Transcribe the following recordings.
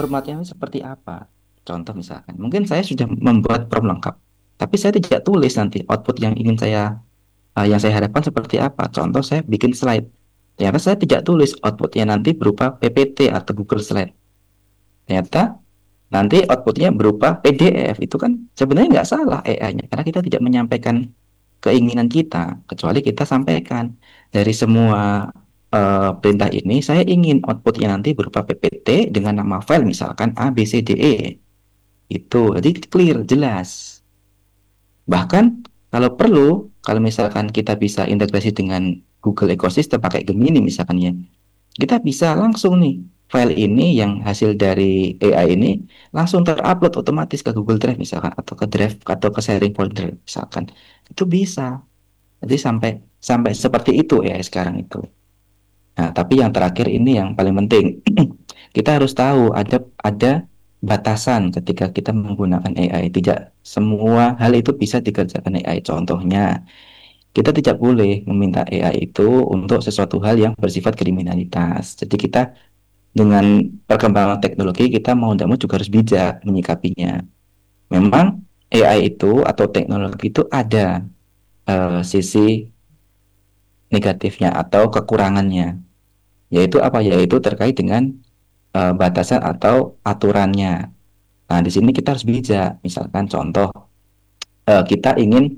formatnya seperti apa. Contoh misalkan, mungkin saya sudah membuat prompt lengkap, tapi saya tidak tulis nanti output yang ingin yang saya harapkan seperti apa. Contoh saya bikin slide, ternyata saya tidak tulis outputnya nanti berupa PPT atau Google Slide. Ternyata nanti outputnya berupa PDF. Itu kan sebenarnya nggak salah AI-nya, karena kita tidak menyampaikan keinginan kita, kecuali kita sampaikan dari semua perintah ini, saya ingin outputnya nanti berupa PPT dengan nama file misalkan A, B, C, D, E. Itu, jadi clear, jelas. Bahkan kalau perlu, kalau misalkan kita bisa integrasi dengan Google Ecosystem pakai Gemini misalkan ya, kita bisa langsung nih file ini yang hasil dari AI ini langsung terupload otomatis ke Google Drive misalkan atau ke Drive atau ke sharing folder misalkan. Itu bisa. Jadi sampai sampai seperti itu ya sekarang itu. Nah, tapi yang terakhir ini yang paling penting. Kita harus tahu ada batasan ketika kita menggunakan AI. Tidak semua hal itu bisa dikerjakan AI. Contohnya, kita tidak boleh meminta AI itu untuk sesuatu hal yang bersifat kriminalitas. Jadi kita dengan perkembangan teknologi kita mau tidak mau juga harus bijak menyikapinya. Memang AI itu atau teknologi itu ada sisi negatifnya atau kekurangannya. Yaitu apa? Yaitu terkait dengan batasan atau aturannya. Nah, di sini kita harus bijak. Misalkan contoh, kita ingin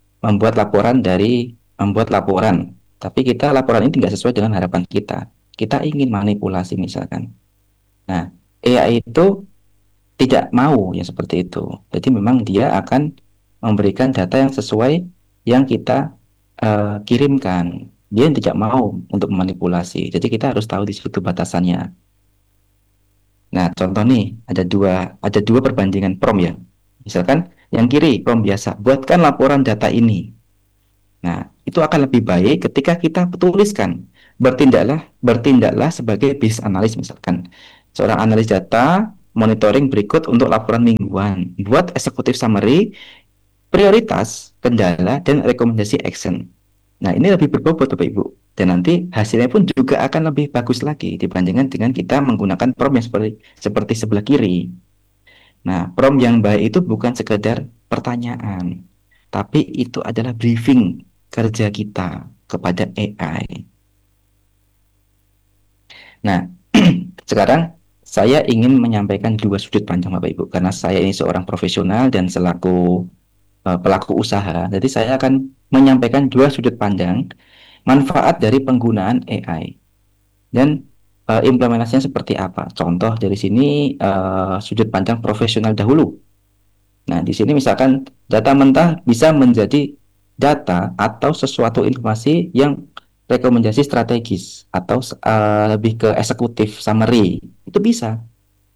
membuat laporan, tapi kita laporan ini tidak sesuai dengan harapan kita. Kita ingin manipulasi misalkan. Nah, AI itu tidak mau ya seperti itu. Jadi memang dia akan memberikan data yang sesuai yang kita kirimkan. Dia tidak mau untuk memanipulasi. Jadi kita harus tahu di situ batasannya. Nah, contoh nih, ada dua perbandingan prompt ya. Misalkan yang kiri prompt biasa, buatkan laporan data ini. Nah, itu akan lebih baik ketika kita tuliskan, bertindaklah sebagai business analis misalkan. Seorang analis data, monitoring berikut untuk laporan mingguan. Buat executive summary, prioritas, kendala, dan rekomendasi action. Nah, ini lebih berbobot Bapak Ibu. Dan nanti hasilnya pun juga akan lebih bagus lagi dibandingkan dengan kita menggunakan prompt yang seperti sebelah kiri. Nah, prompt yang baik itu bukan sekedar pertanyaan, tapi itu adalah briefing kerja kita kepada AI. Nah, sekarang saya ingin menyampaikan dua sudut pandang Bapak Ibu, karena saya ini seorang profesional dan selaku pelaku usaha. Jadi saya akan menyampaikan dua sudut pandang manfaat dari penggunaan AI dan implementasinya seperti apa. Contoh dari sini sudut pandang profesional dahulu. Nah, di sini misalkan data mentah bisa menjadi data atau sesuatu informasi yang rekomendasi strategis atau lebih ke eksekutif summary. Itu bisa.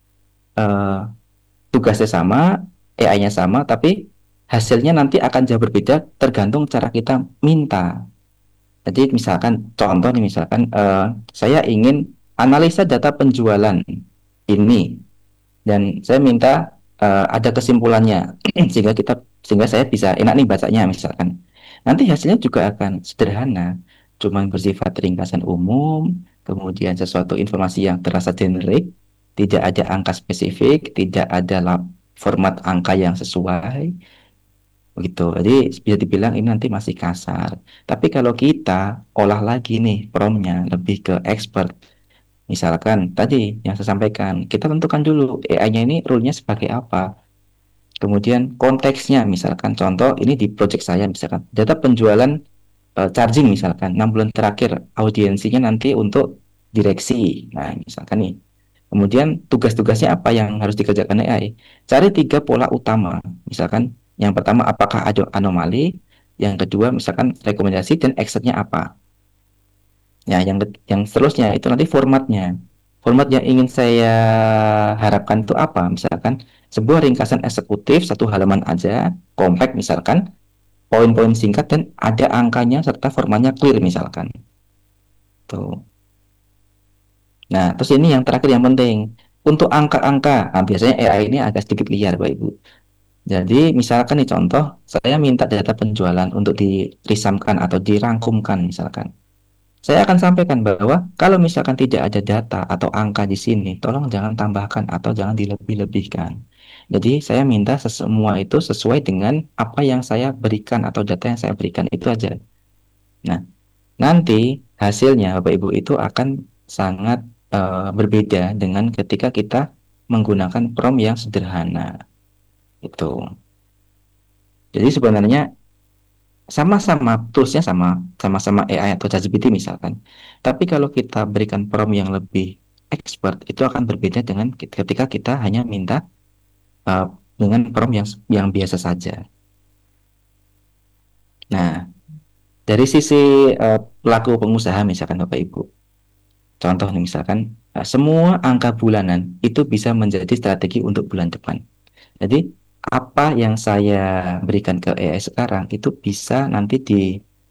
Eh, Tugasnya sama, AI-nya sama, tapi hasilnya nanti akan jauh berbeda tergantung cara kita minta. Jadi misalkan contoh nih misalkan saya ingin analisa data penjualan ini dan saya minta ada kesimpulannya sehingga saya bisa enak nih bacanya misalkan. Nanti hasilnya juga akan sederhana, cuma bersifat ringkasan umum, kemudian sesuatu informasi yang terasa generik, tidak ada angka spesifik, tidak ada format angka yang sesuai, begitu. Jadi bisa dibilang ini nanti masih kasar. Tapi kalau kita olah lagi nih promptnya lebih ke expert. Misalkan tadi yang saya sampaikan, kita tentukan dulu AI-nya ini rule-nya sebagai apa. Kemudian konteksnya, misalkan contoh ini di project saya, misalkan data penjualan charging misalkan 6 bulan terakhir audiensinya nanti untuk direksi. Nah, misalkan nih. Kemudian tugas-tugasnya apa yang harus dikerjakan AI? Cari tiga pola utama. Misalkan yang pertama apakah ada anomali, yang kedua misalkan rekomendasi dan actionnya apa. Ya, yang seterusnya itu nanti formatnya. Format yang ingin saya harapkan itu apa? Misalkan sebuah ringkasan eksekutif satu halaman aja, compact misalkan, poin-poin singkat dan ada angkanya serta formatnya clear misalkan. Tuh. Nah, terus ini yang terakhir yang penting. Untuk angka-angka, nah, biasanya AI ini agak sedikit liar, Bapak Ibu. Jadi, misalkan nih contoh, saya minta data penjualan untuk dirisamkan atau dirangkumkan misalkan. Saya akan sampaikan bahwa kalau misalkan tidak ada data atau angka di sini, tolong jangan tambahkan atau jangan dilebih-lebihkan. Jadi saya minta semua itu sesuai dengan apa yang saya berikan atau data yang saya berikan itu aja. Nah, nanti hasilnya Bapak Ibu itu akan sangat berbeda dengan ketika kita menggunakan prompt yang sederhana. Itu. Jadi sebenarnya sama-sama toolsnya sama-sama AI atau ChatGPT misalkan. Tapi kalau kita berikan prompt yang lebih expert, itu akan berbeda dengan ketika kita hanya minta uh, dengan prompt yang biasa saja. Nah, dari sisi pelaku pengusaha misalkan Bapak Ibu, contoh nih misalkan semua angka bulanan itu bisa menjadi strategi untuk bulan depan. Jadi apa yang saya berikan ke AI sekarang itu bisa nanti di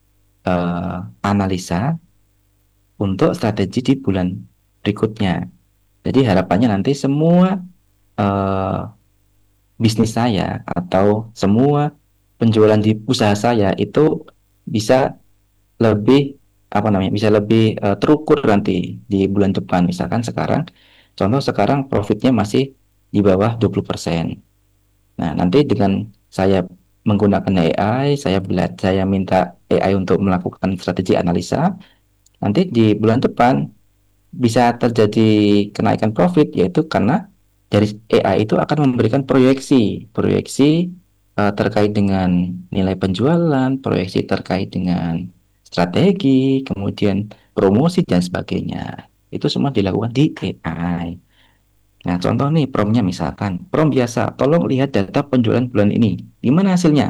analisa untuk strategi di bulan berikutnya. Jadi harapannya nanti semua eh, bisnis saya atau semua penjualan di usaha saya itu bisa lebih apa namanya bisa lebih terukur nanti di bulan depan. Misalkan sekarang contoh sekarang profitnya masih di bawah 20%. Nah, nanti dengan saya menggunakan AI, saya minta AI untuk melakukan strategi analisa. Nanti di bulan depan bisa terjadi kenaikan profit yaitu karena dari AI itu akan memberikan proyeksi proyeksi terkait dengan nilai penjualan, proyeksi terkait dengan strategi, kemudian promosi dan sebagainya. Itu semua dilakukan di AI. Nah, contoh nih promptnya misalkan prompt biasa, tolong lihat data penjualan bulan ini. Gimana hasilnya?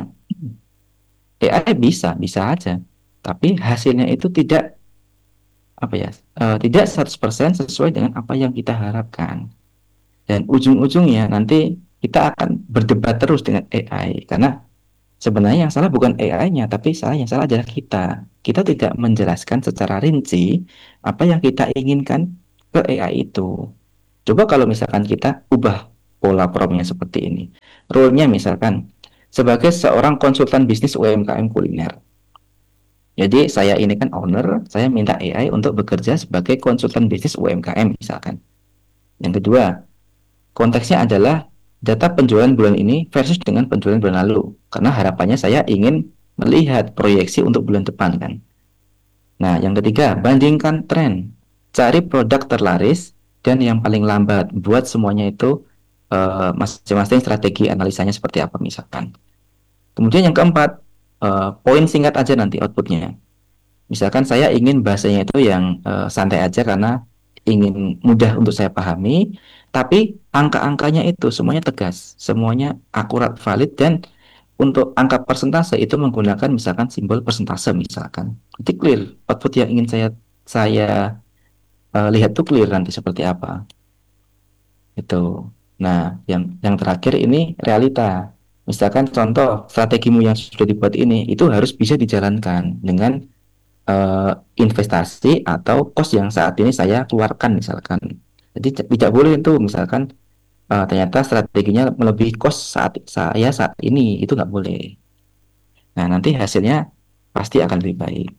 AI bisa aja, tapi hasilnya itu tidak apa ya tidak 100% sesuai dengan apa yang kita harapkan dan ujung-ujungnya nanti kita akan berdebat terus dengan AI karena sebenarnya yang salah bukan AI-nya tapi yang salah adalah kita tidak menjelaskan secara rinci apa yang kita inginkan ke AI itu. Coba kalau misalkan kita ubah pola promnya seperti ini, role-nya misalkan sebagai seorang konsultan bisnis UMKM kuliner. Jadi saya ini kan owner, saya minta AI untuk bekerja sebagai konsultan bisnis UMKM misalkan. Yang kedua, konteksnya adalah data penjualan bulan ini versus dengan penjualan bulan lalu. Karena harapannya saya ingin melihat proyeksi untuk bulan depan kan. Nah, yang ketiga, bandingkan tren. Cari produk terlaris dan yang paling lambat. Buat semuanya itu masing-masing strategi analisanya seperti apa misalkan. Kemudian yang keempat, poin singkat aja nanti outputnya. Misalkan saya ingin bahasanya itu yang santai aja karena ingin mudah untuk saya pahami, tapi angka-angkanya itu semuanya tegas, semuanya akurat, valid, dan untuk angka persentase itu menggunakan misalkan simbol persentase misalkan. Jadi clear output yang ingin saya lihat tuh clear nanti seperti apa. Itu. Nah, yang terakhir ini realita. Misalkan contoh strategimu yang sudah dibuat ini itu harus bisa dijalankan dengan investasi atau kos yang saat ini saya keluarkan misalkan. Jadi tidak boleh itu misalkan ternyata strateginya melebihi kos saat ini itu nggak boleh. Nah nanti hasilnya pasti akan lebih baik.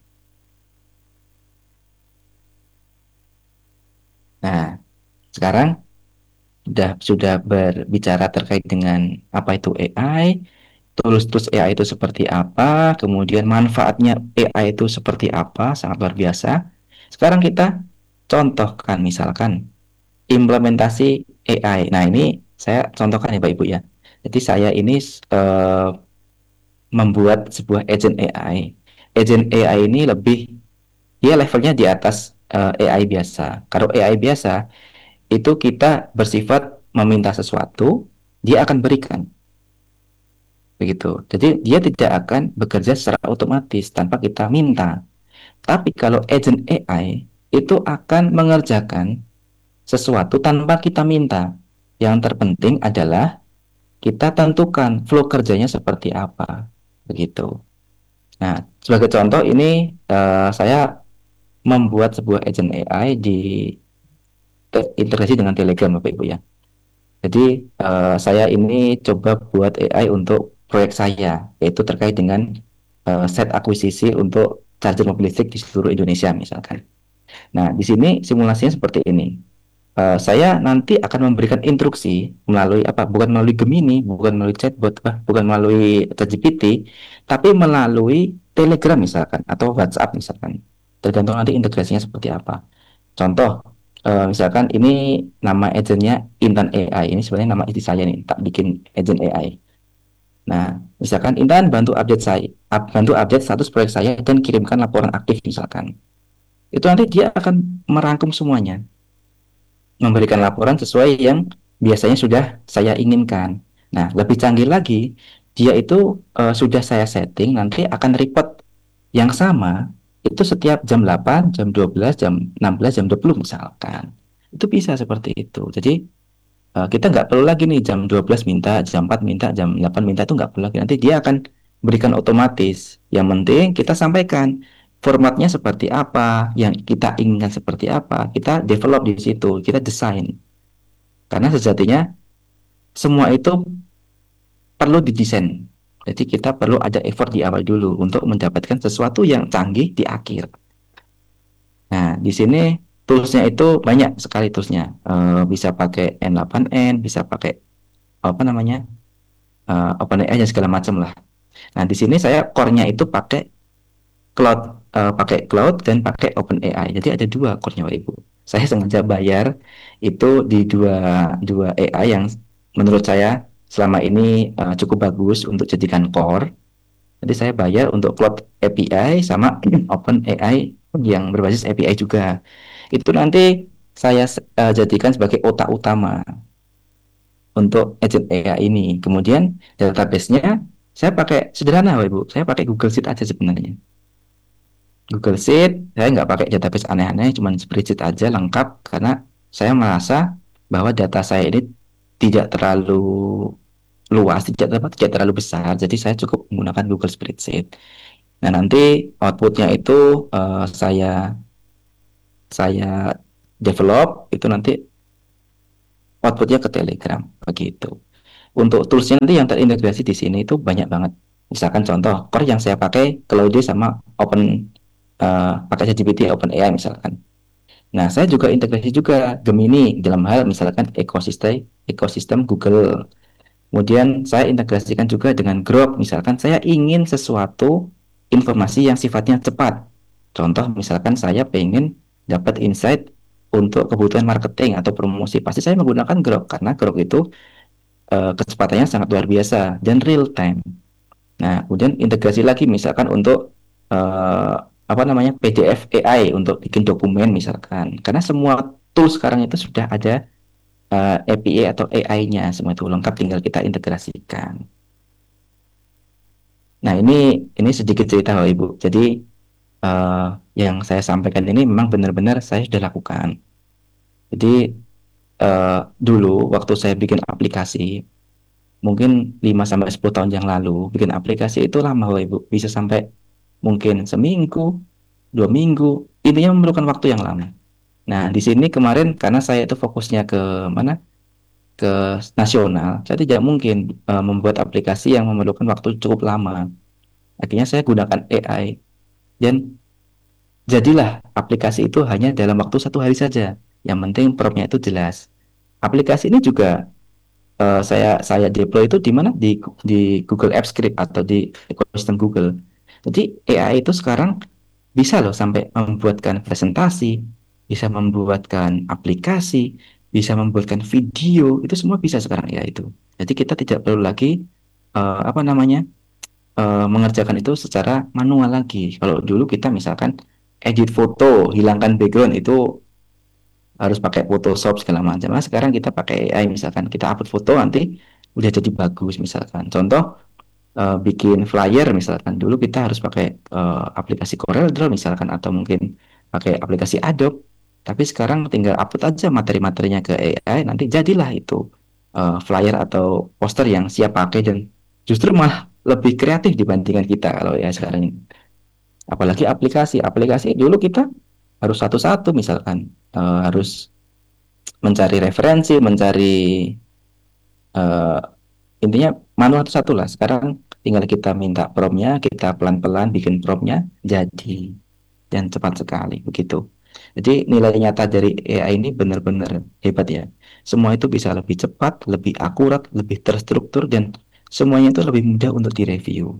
Nah sekarang sudah berbicara terkait dengan apa itu AI, tools-tools AI itu seperti apa, kemudian manfaatnya AI itu seperti apa, sangat luar biasa. Sekarang kita contohkan misalkan implementasi AI. Nah, ini saya contohkan ya Pak Ibu ya. Jadi saya ini membuat sebuah agent AI. Agent AI ini lebih dia levelnya di atas AI biasa. Kalau AI biasa itu kita bersifat meminta sesuatu, dia akan berikan begitu. Jadi dia tidak akan bekerja secara otomatis tanpa kita minta. Tapi kalau agent AI itu akan mengerjakan sesuatu tanpa kita minta. Yang terpenting adalah kita tentukan flow kerjanya seperti apa. Begitu. Nah, sebagai contoh ini saya membuat sebuah agent AI di integrasi dengan Telegram Bapak Ibu ya. Jadi saya ini coba buat AI untuk proyek saya, yaitu terkait dengan set akuisisi untuk charger mobil listrik di seluruh Indonesia misalkan. Nah, di sini simulasinya seperti ini. Saya nanti akan memberikan instruksi melalui apa? Bukan melalui Gemini, bukan melalui chatbot, bukan melalui ChatGPT, tapi melalui Telegram misalkan atau WhatsApp misalkan. Tergantung nanti integrasinya seperti apa. Contoh, misalkan ini nama agentnya Intan AI. Ini sebenarnya nama istri saya nih, tak bikin agent AI. Nah, misalkan Intan bantu update status proyek saya dan kirimkan laporan aktif misalkan. Itu nanti dia akan merangkum semuanya, memberikan laporan sesuai yang biasanya sudah saya inginkan. Nah, lebih canggih lagi, dia itu sudah saya setting nanti akan report yang sama itu setiap jam 8, jam 12, jam 16, jam 20 misalkan. Itu bisa seperti itu. Jadi kita nggak perlu lagi nih jam 12 minta, jam 4 minta, jam 8 minta itu nggak perlu lagi. Nanti dia akan berikan otomatis. Yang penting kita sampaikan formatnya seperti apa, yang kita inginkan seperti apa, kita develop di situ, kita desain. Karena sejatinya semua itu perlu didesain. Jadi kita perlu ada effort di awal dulu untuk mendapatkan sesuatu yang canggih di akhir. Nah, di sini toolsnya itu banyak sekali toolsnya. Bisa pakai N8N, bisa pakai apa namanya OpenAI dan segala macam lah. Nah, di sini saya core-nya itu pakai cloud dan pakai OpenAI. Jadi ada dua core-nya, Pak Ibu. Saya sengaja bayar itu di dua dua AI yang menurut saya selama ini cukup bagus untuk jadikan core. Jadi saya bayar untuk cloud API sama OpenAI yang berbasis API juga. Itu nanti saya jadikan sebagai otak utama untuk agent AI ini. Kemudian database-nya saya pakai sederhana, Bapak Ibu. Saya pakai Google Sheet aja sebenarnya. Google Sheet, saya nggak pakai database aneh-aneh, cuma spreadsheet aja lengkap karena saya merasa bahwa data saya ini tidak terlalu luas, tidak terlalu besar, jadi saya cukup menggunakan Google Spreadsheet. Nah, nanti outputnya itu saya develop itu nanti outputnya ke Telegram begitu. Untuk toolsnya nanti yang terintegrasi di sini itu banyak banget. Misalkan contoh, core yang saya pakai Claude sama pakai ChatGPT OpenAI misalkan. Nah, saya juga integrasi juga Gemini dalam hal misalkan ekosistem ekosistem Google. Kemudian saya integrasikan juga dengan Grok. Misalkan saya ingin sesuatu informasi yang sifatnya cepat. Contoh misalkan saya pengen dapat insight untuk kebutuhan marketing atau promosi. Pasti saya menggunakan Grok karena Grok itu kecepatannya sangat luar biasa dan real time. Nah, kemudian integrasi lagi misalkan untuk eh, apa namanya PDF AI untuk bikin dokumen misalkan. Karena semua tools sekarang itu sudah ada API atau AI-nya, semua itu lengkap tinggal kita integrasikan. Nah, ini sedikit cerita Bapak Ibu. Jadi eh, yang saya sampaikan ini memang benar-benar saya sudah lakukan. Jadi dulu waktu saya bikin aplikasi mungkin 5 sampai 10 tahun yang lalu bikin aplikasi itu lama Bapak Ibu. Bisa sampai mungkin seminggu, 2 minggu. Intinya memerlukan waktu yang lama. Nah, di sini kemarin karena saya itu fokusnya ke mana? Ke nasional, saya tidak mungkin membuat aplikasi yang memerlukan waktu cukup lama. Akhirnya saya gunakan AI dan jadilah aplikasi itu hanya dalam waktu 1 hari saja. Yang penting promptnya itu jelas. Aplikasi ini juga saya deploy itu di mana di Google Apps Script atau di ekosistem Google. Jadi AI itu sekarang bisa loh sampai membuatkan presentasi, bisa membuatkan aplikasi, bisa membuatkan video, itu semua bisa sekarang AI itu. Jadi kita tidak perlu lagi apa namanya mengerjakan itu secara manual lagi. Kalau dulu kita misalkan edit foto, hilangkan background itu harus pakai Photoshop segala macam. Nah, sekarang kita pakai AI misalkan kita upload foto nanti udah jadi bagus misalkan. Contoh bikin flyer misalkan dulu kita harus pakai aplikasi Corel Draw misalkan atau mungkin pakai aplikasi Adobe. Tapi sekarang tinggal upload aja materi-materinya ke AI nanti jadilah itu flyer atau poster yang siap pakai dan justru malah lebih kreatif dibandingkan kita kalau ya sekarang ini. Apalagi aplikasi dulu kita harus satu-satu misalkan harus mencari referensi, mencari eh, intinya manual satu lah. Sekarang tinggal kita minta promptnya, kita pelan-pelan bikin promptnya jadi, dan cepat sekali begitu. Jadi nilai nyata dari AI ini benar-benar hebat ya. Semua itu bisa lebih cepat, lebih akurat, lebih terstruktur, dan semuanya itu lebih mudah untuk direview.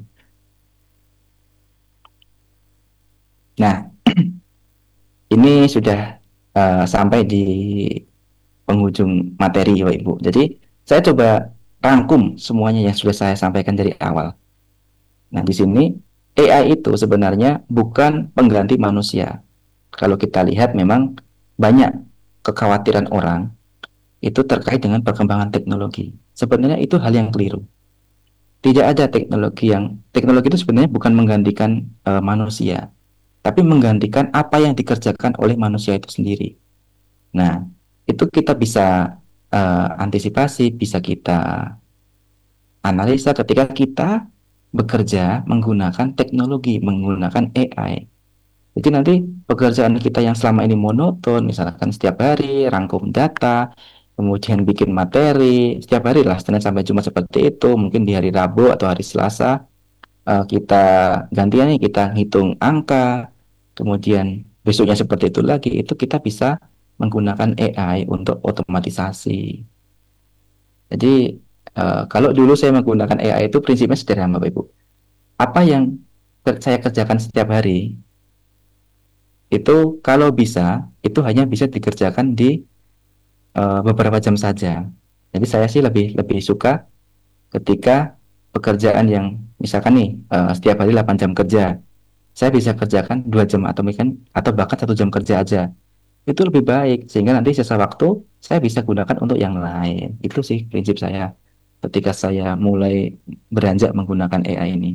Nah, ini sudah sampai di penghujung materi Bapak Ibu. Jadi saya coba rangkum semuanya yang sudah saya sampaikan dari awal. Nah, di sini AI itu sebenarnya bukan pengganti manusia. Kalau kita lihat memang banyak kekhawatiran orang itu terkait dengan perkembangan teknologi. Sebenarnya itu hal yang keliru. Tidak ada teknologi itu sebenarnya bukan menggantikan manusia, tapi menggantikan apa yang dikerjakan oleh manusia itu sendiri. Nah, itu kita bisa antisipasi, bisa kita analisa ketika kita bekerja menggunakan teknologi, menggunakan AI. Jadi nanti pekerjaan kita yang selama ini monoton, misalkan setiap hari rangkum data, kemudian bikin materi, setiap hari lah, Senin sampai Jumat seperti itu, mungkin di hari Rabu atau hari Selasa, kita gantian nih, kita hitung angka, kemudian besoknya seperti itu lagi, itu kita bisa menggunakan AI untuk otomatisasi. Jadi kalau dulu saya menggunakan AI itu prinsipnya sederhana Bapak Ibu. Apa yang saya kerjakan setiap hari itu kalau bisa itu hanya bisa dikerjakan di beberapa jam saja. Jadi saya sih lebih lebih suka ketika pekerjaan yang misalkan nih setiap hari 8 jam kerja, saya bisa kerjakan 2 jam atau mungkin atau bahkan 1 jam kerja aja. Itu lebih baik sehingga nanti sisa waktu saya bisa gunakan untuk yang lain. Itu sih prinsip saya ketika saya mulai beranjak menggunakan AI ini.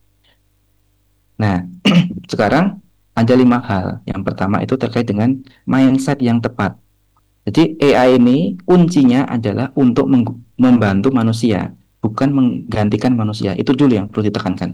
Nah, sekarang ada 5 hal. Yang pertama itu terkait dengan mindset yang tepat. Jadi AI ini kuncinya adalah untuk membantu manusia, bukan menggantikan manusia. Itu dulu yang perlu ditekankan.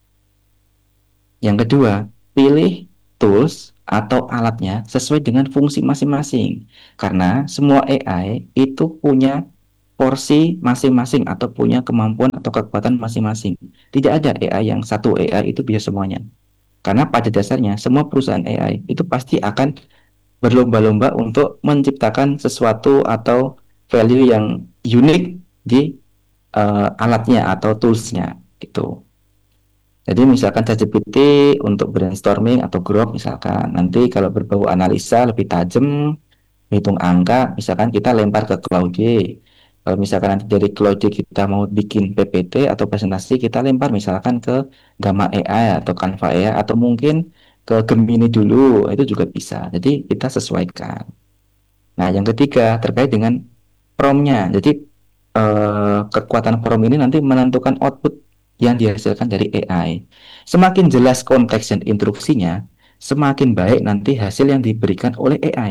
Yang kedua, pilih tools atau alatnya sesuai dengan fungsi masing-masing. Karena semua AI itu punya porsi masing-masing atau punya kemampuan atau kekuatan masing-masing. Tidak ada AI yang satu AI itu bisa semuanya. Karena pada dasarnya semua perusahaan AI itu pasti akan berlomba-lomba untuk menciptakan sesuatu atau value yang unik di alatnya atau toolsnya gitu. Jadi misalkan ChatGPT untuk brainstorming atau Grok misalkan nanti kalau berbau analisa lebih tajam, hitung angka, misalkan kita lempar ke Claude. Kalau misalkan nanti dari Claude kita mau bikin PPT atau presentasi, kita lempar misalkan ke Gamma AI atau Canva AI atau mungkin ke Gemini dulu, itu juga bisa. Jadi kita sesuaikan. Nah, yang ketiga terkait dengan promnya. Jadi kekuatan prom ini nanti menentukan output yang dihasilkan dari AI. Semakin jelas konteks dan instruksinya, semakin baik nanti hasil yang diberikan oleh AI.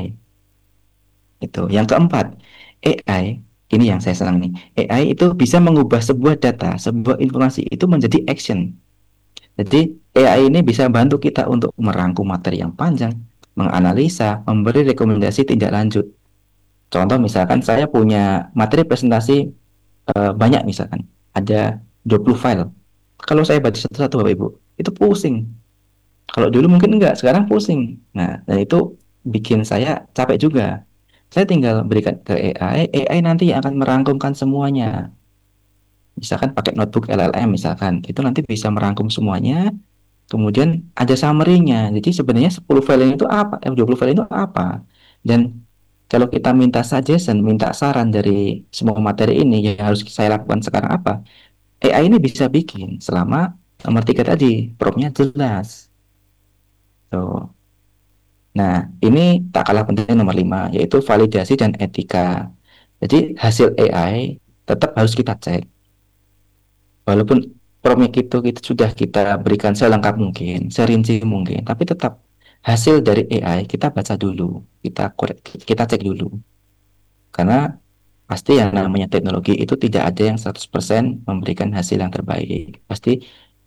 Itu. Yang keempat, AI ini yang saya senang nih. AI itu bisa mengubah sebuah data, sebuah informasi itu menjadi action. Jadi AI ini bisa bantu kita untuk merangkum materi yang panjang, menganalisa, memberi rekomendasi tindak lanjut. Contoh misalkan saya punya materi presentasi banyak misalkan ada 20 file. Kalau saya baca satu-satu Bapak Ibu, itu pusing. Kalau dulu mungkin enggak, sekarang pusing. Nah, dan itu bikin saya capek juga. Saya tinggal berikan ke AI, AI nanti akan merangkumkan semuanya. Misalkan pakai notebook LLM misalkan, itu nanti bisa merangkum semuanya, kemudian ada summary-nya. Jadi sebenarnya 10 file itu apa? 20 file itu apa? Dan kalau kita minta suggestion, minta saran dari semua materi ini yang harus saya lakukan sekarang apa? AI ini bisa bikin selama nomor 3 tadi, prompt-nya jelas. Tuh. Nah, ini tak kalah penting nomor 5, yaitu validasi dan etika. Jadi hasil AI tetap harus kita cek. Walaupun prompt itu sudah kita berikan selengkap mungkin, serinci mungkin, tapi tetap hasil dari AI kita baca dulu, kita cek dulu. Karena pasti yang namanya teknologi itu tidak ada yang 100% memberikan hasil yang terbaik. Pasti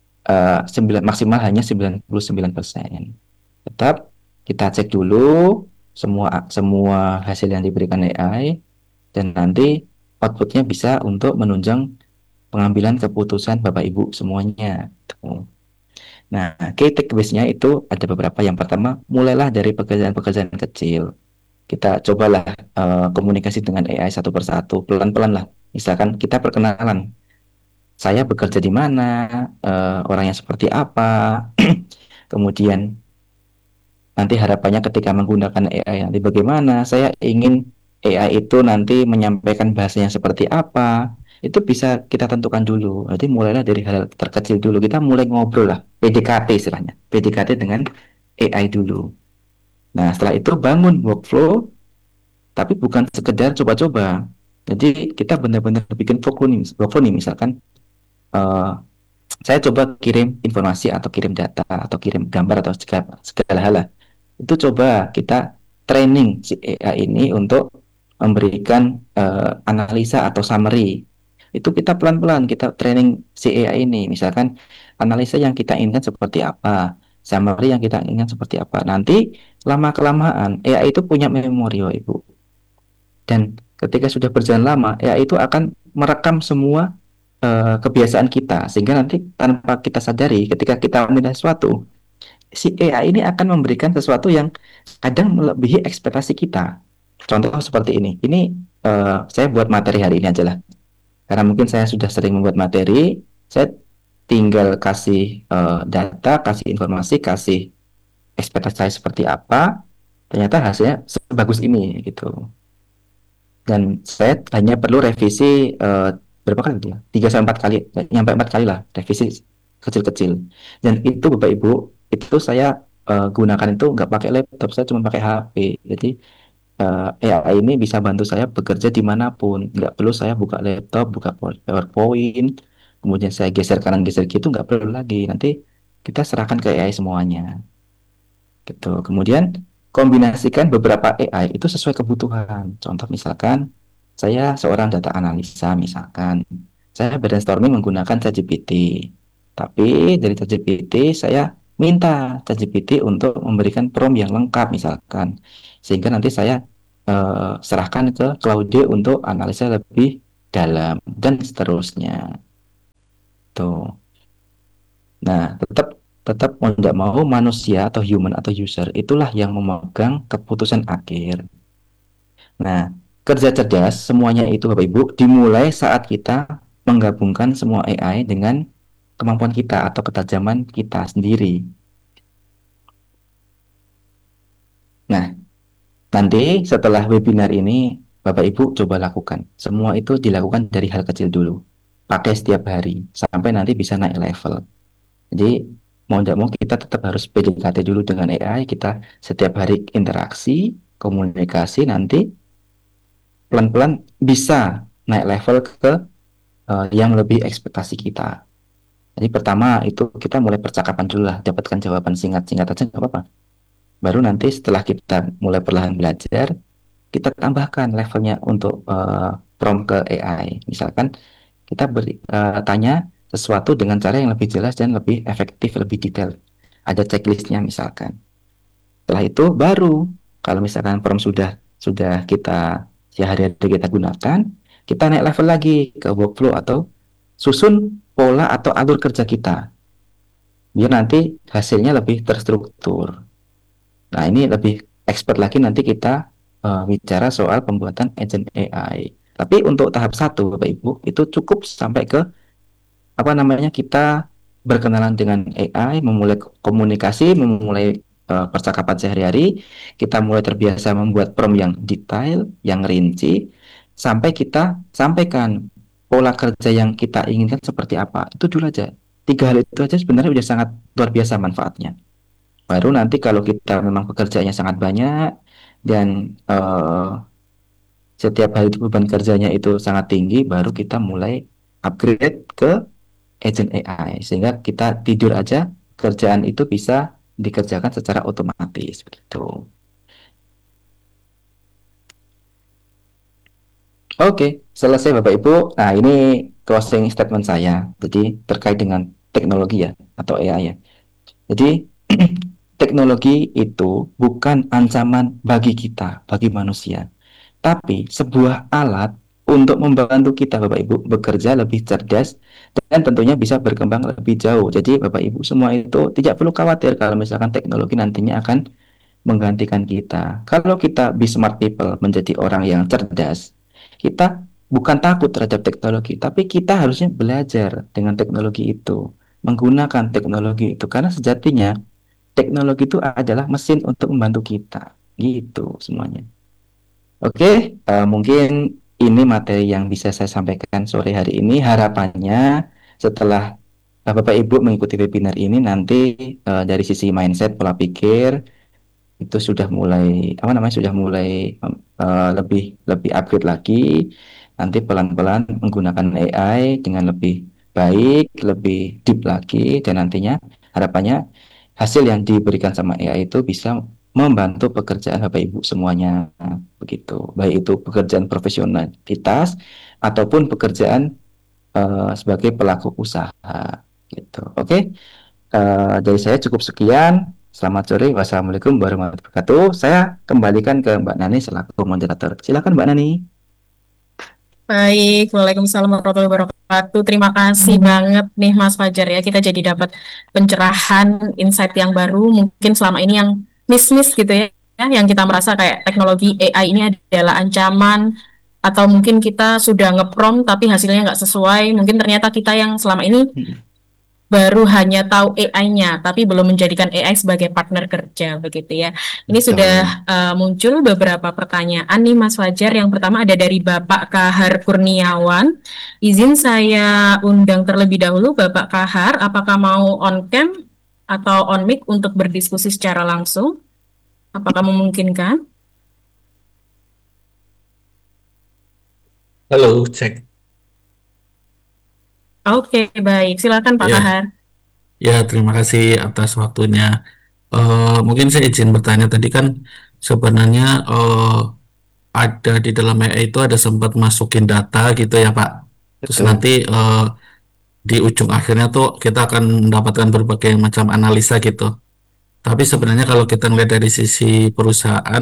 9, maksimal hanya 99%. Tetap kita cek dulu semua semua hasil yang diberikan AI dan nanti outputnya bisa untuk menunjang pengambilan keputusan Bapak Ibu semuanya. Tuh. Nah, key takeaways-nya itu ada beberapa. Yang pertama, mulailah dari pekerjaan-pekerjaan kecil. Kita cobalah komunikasi dengan AI satu persatu, pelan-pelan lah. Misalkan kita perkenalan, saya bekerja di mana, orangnya seperti apa, kemudian nanti harapannya ketika menggunakan AI nanti bagaimana, saya ingin AI itu nanti menyampaikan bahasanya seperti apa, itu bisa kita tentukan dulu. Jadi mulailah dari hal terkecil dulu, kita mulai ngobrol lah, PDKT istilahnya, PDKT dengan AI dulu. Nah, setelah itu bangun workflow, tapi bukan sekedar coba-coba. Jadi kita benar-benar bikin workflow nih, misalkan eh, saya coba kirim informasi atau kirim data atau kirim gambar atau segala hal lah. Itu coba kita training si AI ini untuk memberikan analisa atau summary. Itu kita pelan-pelan kita training si AI ini. Misalkan analisa yang kita inginkan seperti apa, summary yang kita inginkan seperti apa. Nanti lama kelamaan AI itu punya memori, oh, Ibu. Dan ketika sudah berjalan lama, AI itu akan merekam semua kebiasaan kita, sehingga nanti tanpa kita sadari ketika kita meminta sesuatu, si AI ini akan memberikan sesuatu yang kadang melebihi ekspektasi kita. Contoh seperti ini saya buat materi hari ini aja lah, karena mungkin saya sudah sering membuat materi. Saya tinggal kasih data, kasih informasi, kasih ekspektasi saya seperti apa, ternyata hasilnya sebagus ini gitu. Dan saya hanya perlu revisi berapa kali dia? 3 sampai 4 kali, nyampe 4 kali lah revisi kecil-kecil. Dan itu Bapak Ibu, itu saya gunakan itu nggak pakai laptop, saya cuma pakai HP. Jadi AI ini bisa bantu saya bekerja dimanapun, nggak perlu saya buka laptop, buka PowerPoint, kemudian saya geser kanan geser gitu, nggak perlu lagi. Nanti kita serahkan ke AI semuanya gitu. Kemudian kombinasikan beberapa AI itu sesuai kebutuhan. Contoh misalkan saya seorang data analisa, misalkan saya brainstorming menggunakan ChatGPT. Tapi dari ChatGPT saya minta ChatGPT untuk memberikan prompt yang lengkap misalkan. Sehingga nanti saya serahkan ke Claude untuk analisa lebih dalam dan seterusnya. Tuh. Nah, tetap tetap mau tidak mau manusia atau human atau user itulah yang memegang keputusan akhir. Nah, kerja cerdas semuanya itu Bapak Ibu dimulai saat kita menggabungkan semua AI dengan kemampuan kita atau ketajaman kita sendiri. Nah, nanti setelah webinar ini Bapak Ibu coba lakukan. Semua itu dilakukan dari hal kecil dulu. Pakai setiap hari sampai nanti bisa naik level. Jadi mau tidak mau kita tetap harus PDKT dulu dengan AI, kita setiap hari interaksi, komunikasi, nanti pelan-pelan bisa naik level ke yang lebih ekspektasi kita. Jadi pertama itu kita mulai percakapan dulu lah, dapatkan jawaban singkat-singkat aja nggak apa-apa. Baru nanti setelah kita mulai perlahan belajar, kita tambahkan levelnya untuk prompt ke AI. Misalkan kita tanya sesuatu dengan cara yang lebih jelas dan lebih efektif, lebih detail. Ada checklistnya misalkan. Setelah itu baru kalau misalkan prompt sudah kita sehari-hari kita gunakan, kita naik level lagi ke workflow atau susun pola atau alur kerja kita biar nanti hasilnya lebih terstruktur. Nah, ini lebih expert lagi nanti kita bicara soal pembuatan agent AI. Tapi untuk tahap satu, Bapak Ibu, itu cukup sampai ke apa namanya kita berkenalan dengan AI, memulai komunikasi, memulai percakapan sehari-hari, kita mulai terbiasa membuat prompt yang detail, yang rinci, sampai kita sampaikan pola kerja yang kita inginkan seperti apa. Itu dulu aja. 3 hal itu aja sebenarnya sudah sangat luar biasa manfaatnya. Baru nanti kalau kita memang pekerjaannya sangat banyak dan setiap hari itu beban kerjanya itu sangat tinggi, baru kita mulai upgrade ke agent AI sehingga kita tidur aja kerjaan itu bisa dikerjakan secara otomatis begitu. Oke, selesai Bapak Ibu. Nah, ini closing statement saya. Jadi terkait dengan teknologi ya atau AI ya. Jadi teknologi itu bukan ancaman bagi kita, bagi manusia, tapi sebuah alat untuk membantu kita Bapak Ibu bekerja lebih cerdas dan tentunya bisa berkembang lebih jauh. Jadi Bapak Ibu semua itu tidak perlu khawatir kalau misalkan teknologi nantinya akan menggantikan kita. Kalau kita be smart people menjadi orang yang cerdas, kita bukan takut terhadap teknologi, tapi kita harusnya belajar dengan teknologi itu, menggunakan teknologi itu karena sejatinya teknologi itu adalah mesin untuk membantu kita. Gitu semuanya. Oke, mungkin ini materi yang bisa saya sampaikan sore hari ini. Harapannya setelah Bapak Ibu mengikuti webinar ini nanti dari sisi mindset pola pikir itu sudah mulai apa namanya sudah mulai lebih lebih upgrade lagi. Nanti pelan-pelan menggunakan AI dengan lebih baik, lebih deep lagi dan nantinya harapannya hasil yang diberikan sama AI itu bisa membantu pekerjaan Bapak Ibu semuanya begitu. Baik itu pekerjaan profesionalitas ataupun pekerjaan sebagai pelaku usaha gitu. Oke, dari saya cukup sekian. Selamat sore. Wassalamualaikum warahmatullahi wabarakatuh. Saya kembalikan ke Mbak Nani selaku moderator. Silakan Mbak Nani. Baik, Waalaikumsalam warahmatullahi wabarakatuh. Terima kasih banget nih Mas Fajar ya. Kita jadi dapat pencerahan, insight yang baru. Mungkin selama ini yang miss-miss gitu ya, yang kita merasa kayak teknologi AI ini adalah ancaman, atau mungkin kita sudah nge-prompt tapi hasilnya nggak sesuai. Mungkin ternyata kita yang selama ini baru hanya tahu AI-nya, tapi belum menjadikan AI sebagai partner kerja, begitu ya. Ini Betul. sudah muncul beberapa pertanyaan nih, Mas Fajar. Yang pertama ada dari Bapak Kahar Kurniawan. Izin saya undang terlebih dahulu Bapak Kahar, apakah mau on cam atau on mic untuk berdiskusi secara langsung? Apakah memungkinkan? Halo, cek. Oke, baik. Silakan Pak Ya, Kahar. ya terima kasih atas waktunya. Mungkin saya izin bertanya tadi kan sebenarnya ada di dalam AI itu ada sempat masukin data gitu ya Pak. Terus nanti Betul. di ujung akhirnya tuh kita akan mendapatkan berbagai macam analisa gitu. Tapi sebenarnya kalau kita ngeliat dari sisi perusahaan,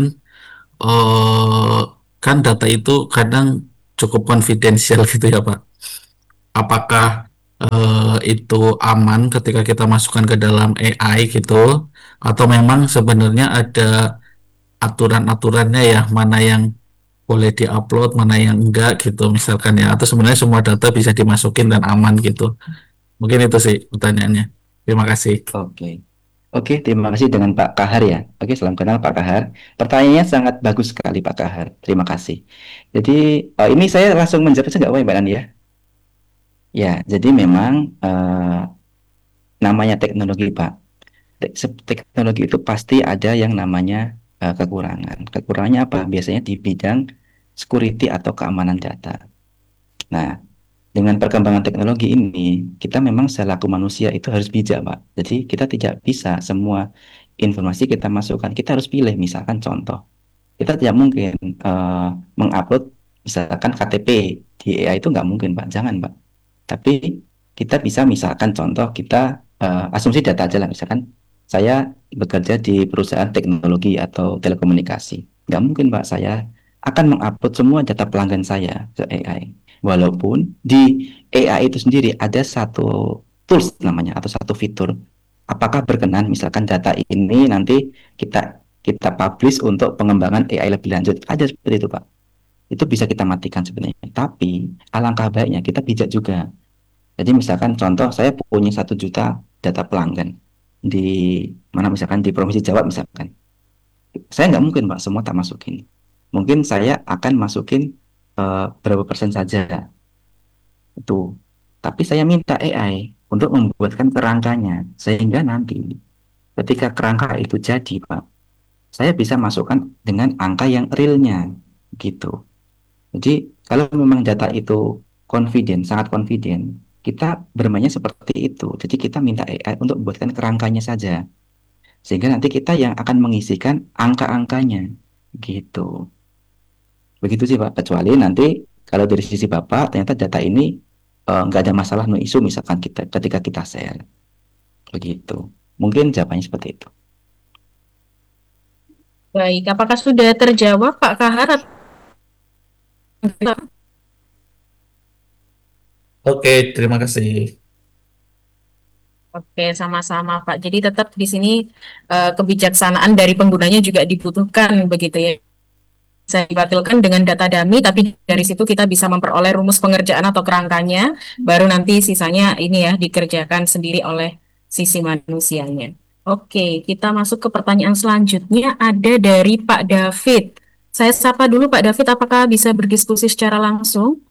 eh kan data itu kadang cukup konfidensial gitu ya Pak. Apakah itu aman ketika kita masukkan ke dalam AI gitu, atau memang sebenarnya ada aturan-aturannya ya, mana yang boleh diupload, mana yang enggak gitu misalkan ya, atau sebenarnya semua data bisa dimasukin dan aman gitu. Mungkin itu sih pertanyaannya. Terima kasih. Oke. Oke, terima kasih dengan Pak Kahar ya. Oke, salam kenal Pak Kahar. Pertanyaannya sangat bagus sekali Pak Kahar. Terima kasih. Jadi ini saya langsung menjawab saja nggak apa-apa ya, Mbak Nani ya? Ya, jadi memang namanya teknologi Pak. Teknologi itu pasti ada yang namanya kekurangan. Kekurangannya apa? Biasanya di bidang security atau keamanan data. Nah, dengan perkembangan teknologi ini, kita memang selaku manusia itu harus bijak, Pak. Jadi kita tidak bisa semua informasi kita masukkan. Kita harus pilih, misalkan contoh. Kita tidak mungkin mengupload misalkan KTP di AI itu nggak mungkin, Pak. Jangan, Pak. Tapi kita bisa misalkan contoh kita asumsi data aja lah. Misalkan saya bekerja di perusahaan teknologi atau telekomunikasi. Nggak mungkin, Pak. Saya akan mengupload semua data pelanggan saya ke AI. Walaupun di AI itu sendiri ada satu tools namanya atau satu fitur. Apakah berkenan misalkan data ini nanti kita kita publish untuk pengembangan AI lebih lanjut. Ada seperti itu, Pak. Itu bisa kita matikan sebenarnya. Tapi alangkah baiknya kita bijak juga. Jadi misalkan contoh saya punya 1 juta data pelanggan di mana misalkan di Provinsi Jawa misalkan. Saya nggak mungkin Pak semua tak masukin. Mungkin saya akan masukin berapa persen saja itu. Tapi saya minta AI untuk membuatkan kerangkanya sehingga nanti ketika kerangka itu jadi Pak, saya bisa masukkan dengan angka yang realnya gitu. Jadi kalau memang data itu confident, sangat confident, kita bermainnya seperti itu. Jadi kita minta AI untuk membuatkan kerangkanya saja. Sehingga nanti kita yang akan mengisikan angka-angkanya. Gitu. Begitu sih Pak. Kecuali nanti kalau dari sisi Bapak ternyata data ini nggak ada masalah no isu misalkan kita ketika kita share. Begitu. Mungkin jawabannya seperti itu. Baik, apakah sudah terjawab Pak Kahar? Oke, terima kasih. Oke, sama-sama Pak. Jadi tetap di sini kebijaksanaan dari penggunanya juga dibutuhkan begitu ya. Saya dibatalkan dengan data dummy, tapi dari situ kita bisa memperoleh rumus pengerjaan atau kerangkanya, baru nanti sisanya ini ya dikerjakan sendiri oleh sisi manusianya. Oke, kita masuk ke pertanyaan selanjutnya ada dari Pak David. Saya sapa dulu Pak David, apakah bisa berdiskusi secara langsung?